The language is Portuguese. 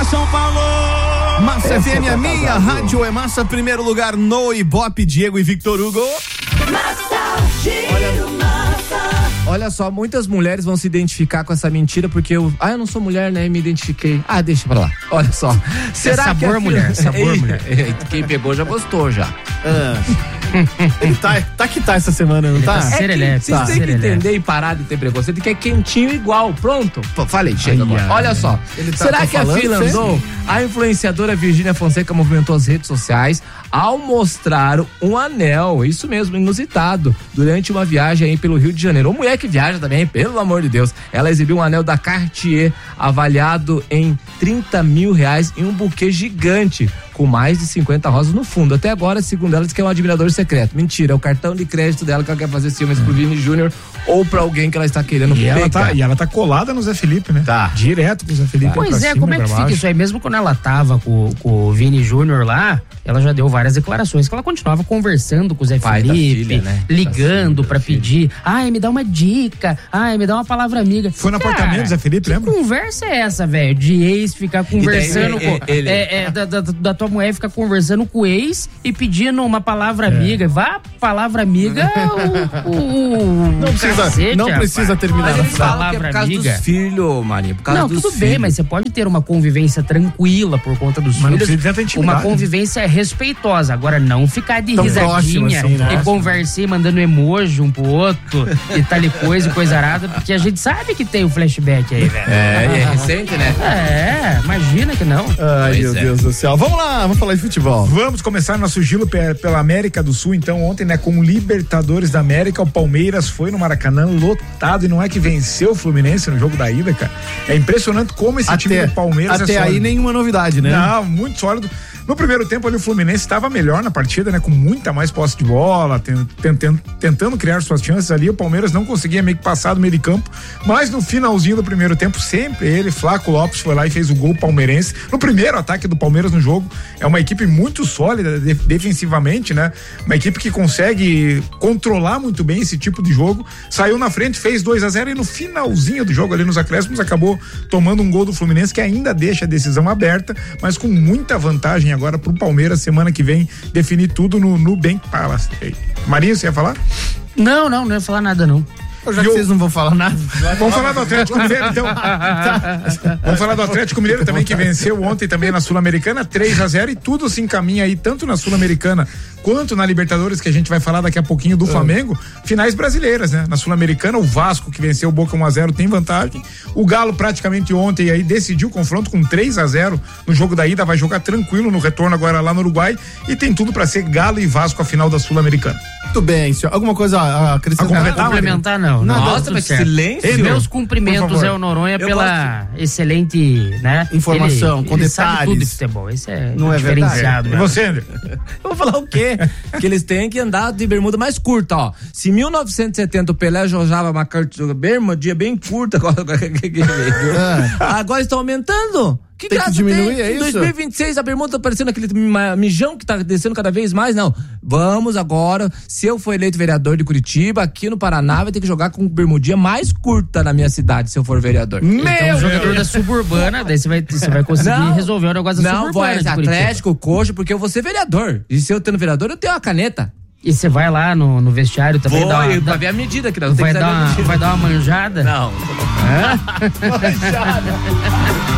São Paulo! Massa FM, a minha rádio é massa, primeiro lugar no Ibope, Diego e Victor Hugo. Olha só, muitas mulheres vão se identificar com essa mentira porque eu não sou mulher, né? Me identifiquei. Deixa pra lá. Olha só. Será sabor, que mulher, sabor, mulher. Quem pegou já gostou já. Ele tá que tá essa semana, não tá? Vocês têm que entender e parar de ter preconceito, que é quentinho igual, pronto. Falei, chega agora. Olha só, será que a fila andou? A influenciadora Virgínia Fonseca movimentou as redes sociais ao mostrar um anel, isso mesmo, inusitado, durante uma viagem aí pelo Rio de Janeiro. Uma mulher que viaja também, pelo amor de Deus. Ela exibiu um anel da Cartier, avaliado em R$30 mil, em um buquê gigante, com mais de 50 rosas no fundo. Até agora, segundo ela, diz que é um admirador secreto. Mentira, é o cartão de crédito dela que ela quer fazer ciúmes pro Vini Júnior ou pra alguém que ela está querendo pegar. E ela tá colada no Zé Felipe, né? Tá. Direto com o Zé Felipe. Pois é, como é que fica isso aí? Mesmo quando ela tava com o Vini Júnior lá, ela já deu várias declarações que ela continuava conversando com o Zé Felipe, filha, né? ligando pra pedir, me dá uma dica, me dá uma palavra amiga. Foi no apartamento do Zé Felipe, lembra? Que conversa é essa, velho? De ex ficar conversando da tua mulher ficar conversando com o ex e pedindo uma palavra amiga. Vá, palavra amiga, não precisa terminar a palavra por causa amiga. dos filhos, Marinho, por causa dos tudo filhos. bem, mas você pode ter uma convivência tranquila por conta dos filhos, uma convivência respeitosa. Agora, não ficar de tão risadinha próximo, assim, e conversar mandando emoji um pro outro e tal e coisa arada, porque a gente sabe que tem o flashback aí, velho. É recente, né? Imagina que não. Ai, meu Deus do céu. Vamos lá, vamos falar de futebol. Vamos começar nosso giro pela América do Sul, então, ontem, né, com o Libertadores da América, o Palmeiras foi no Maracanã lotado, e não é que venceu o Fluminense no jogo da ida, cara. É impressionante como esse time do Palmeiras até aí nenhuma novidade, né? Não, muito sólido. No primeiro tempo ali o Fluminense estava melhor na partida, né? Com muita mais posse de bola, tentando criar suas chances ali. O Palmeiras não conseguia meio que passar do meio de campo, mas no finalzinho do primeiro tempo, sempre ele, Flaco Lopes, foi lá e fez o gol palmeirense. No primeiro ataque do Palmeiras no jogo, é uma equipe muito sólida defensivamente, né? Uma equipe que consegue controlar muito bem esse tipo de jogo. Saiu na frente, fez 2-0 e no finalzinho do jogo ali nos acréscimos acabou tomando um gol do Fluminense que ainda deixa a decisão aberta, mas com muita vantagem agora pro Palmeiras semana que vem definir tudo no Nubank Palace. Marinho, você ia falar? Não ia falar nada não. Já que vocês não vão falar nada. Vamos falar do Atlético Mineiro, então. Vamos falar do Atlético Mineiro também, que venceu ontem também na Sul-Americana, 3-0, e tudo se encaminha aí, tanto na Sul-Americana quanto na Libertadores, que a gente vai falar daqui a pouquinho do Flamengo, finais brasileiras, né? Na Sul-Americana, o Vasco, que venceu o Boca 1-0, tem vantagem. O Galo praticamente ontem aí decidiu o confronto com 3-0 no jogo da ida, vai jogar tranquilo no retorno agora lá no Uruguai, e tem tudo pra ser Galo e Vasco a final da Sul-Americana. Muito bem, senhor. Alguma coisa a acrescentar? Complementar, não. Nossa, mas silêncio. Meus cumprimentos ao Noronha pela excelente, né? Informação, com ele detalhes. Sabe tudo de futebol. Esse é não diferenciado. E você, André? Eu vou falar o quê? Que eles têm que andar de bermuda mais curta, ó. Se em 1970 o Pelé jogava uma bermudinha bem curta, agora estão aumentando. Que tem que diminuir, é em isso? 2026 a bermuda tá parecendo aquele mijão que tá descendo cada vez mais, não. Vamos agora, se eu for eleito vereador de Curitiba, aqui no Paraná vai ter que jogar com bermudinha mais curta na minha cidade, se eu for vereador. Então, jogador da suburbana, daí você vai conseguir resolver o negócio da suburbana. Não, vai ser Atlético, Coxa, porque eu vou ser vereador. E se eu tendo vereador, eu tenho uma caneta. E você vai lá no vestiário também? Vai ver a medida que nós vai dar uma manjada? Não. Manjada.